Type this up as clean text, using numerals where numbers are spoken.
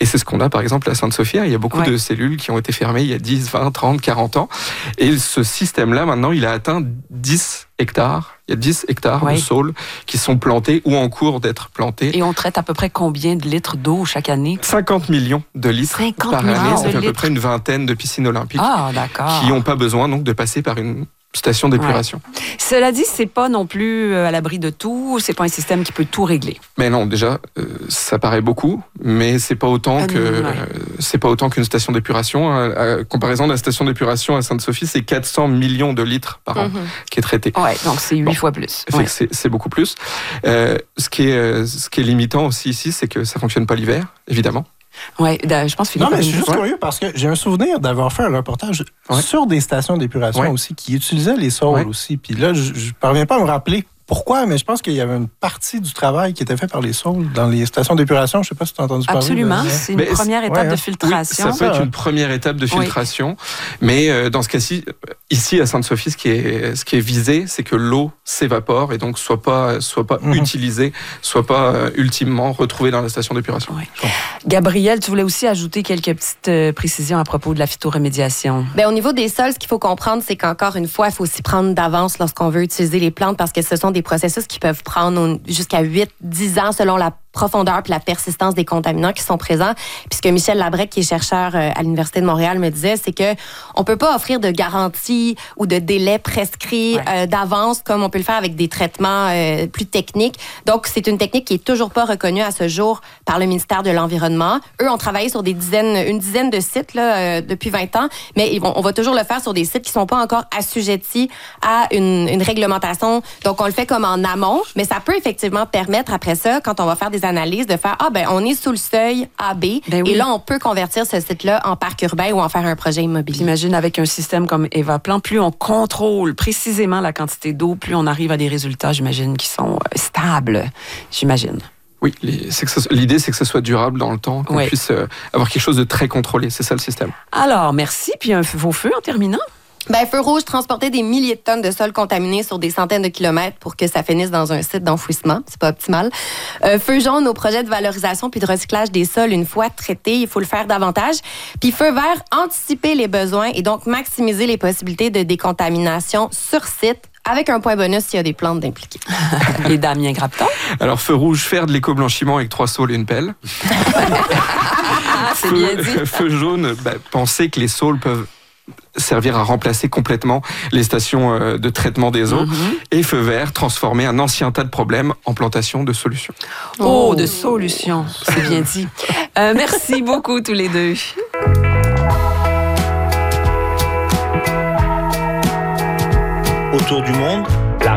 c'est ce qu'on a par exemple à Sainte-Sophie. Il y a beaucoup de cellules qui ont été fermées il y a 10, 20, 30, 40 ans. Et ce système-là, maintenant, il a atteint 10 hectares. Il y a 10 hectares de saules qui sont plantés ou en cours d'être plantés. Et on traite à peu près combien de litres d'eau chaque année? 50 millions de litres par année. Ça fait à peu près une vingtaine de piscines olympiques qui n'ont pas besoin donc de passer par une station d'épuration. Ouais. Cela dit, c'est pas non plus à l'abri de tout. C'est pas un système qui peut tout régler. Mais non, déjà, ça paraît beaucoup, mais c'est pas autant qu'une station d'épuration. À comparaison de la station d'épuration à Sainte-Sophie, c'est 400 millions de litres par an qui est traité. Ouais, donc c'est 8 fois plus. C'est beaucoup plus. Ce qui est limitant aussi ici, c'est que ça fonctionne pas l'hiver, évidemment. Oui, je pense Philippe. Non, mais je suis juste curieux parce que j'ai un souvenir d'avoir fait un reportage sur des stations d'épuration aussi qui utilisaient les saules aussi. Puis là, je parviens pas à me rappeler pourquoi, mais je pense qu'il y avait une partie du travail qui était fait par les saules dans les stations d'épuration. Je sais pas si tu as entendu parler. Absolument, c'est une première étape de filtration. Oui, ça peut être une première étape de filtration, mais dans ce cas-ci, ici à Sainte-Sophie, ce qui est visé, c'est que l'eau s'évapore et donc soit pas utilisée, soit pas ultimement retrouvée dans la station d'épuration. Oui. Gabrielle, tu voulais aussi ajouter quelques petites précisions à propos de la phytoremédiation. Bien, au niveau des sols, ce qu'il faut comprendre, c'est qu'encore une fois, il faut s'y prendre d'avance lorsqu'on veut utiliser les plantes parce que ce sont des processus qui peuvent prendre jusqu'à 8-10 ans selon la profondeur et la persistance des contaminants qui sont présents. Puis ce que Michel Labrec, qui est chercheur à l'Université de Montréal, me disait, c'est que on peut pas offrir de garantie ou de délai prescrit d'avance comme on peut le faire avec des traitements plus techniques. Donc, c'est une technique qui est toujours pas reconnue à ce jour par le ministère de l'Environnement. Eux ont travaillé sur une dizaine de sites là, depuis 20 ans, mais on va toujours le faire sur des sites qui sont pas encore assujettis à une réglementation. Donc, on le fait comme en amont, mais ça peut effectivement permettre après ça, quand on va faire des analyses, de faire on est sous le seuil AB et là on peut convertir ce site-là en parc urbain ou en faire un projet immobilier. J'imagine avec un système comme Evaplan, plus on contrôle précisément la quantité d'eau, plus on arrive à des résultats, j'imagine, qui sont stables, j'imagine. Oui, l'idée c'est que ça soit durable dans le temps, qu'on puisse avoir quelque chose de très contrôlé, c'est ça le système. Alors, merci, puis vos feux en terminant? Ben, Feu Rouge transportait des milliers de tonnes de sol contaminé sur des centaines de kilomètres pour que ça finisse dans un site d'enfouissement. C'est pas optimal. Feu Jaune, nos projets de valorisation puis de recyclage des sols, une fois traités, il faut le faire davantage. Puis Feu Vert, anticiper les besoins et donc maximiser les possibilités de décontamination sur site avec un point bonus s'il y a des plantes d'impliquées. Et Damien Grapton? Alors, Feu Rouge, faire de l'éco-blanchiment avec 3 saules et une pelle. C'est bien dit. Feu Jaune, penser que les saules peuvent servir à remplacer complètement les stations de traitement des eaux. Et Feu Vert, transformer un ancien tas de problèmes en plantation de solutions. Oh, de solutions, c'est bien dit. Merci beaucoup tous les deux. Autour du monde,